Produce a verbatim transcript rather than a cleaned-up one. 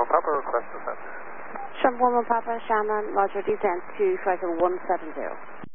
Lima Papa, request descent. Trump Lima Papa, Shannon, Roger, descent to flight level one seven zero.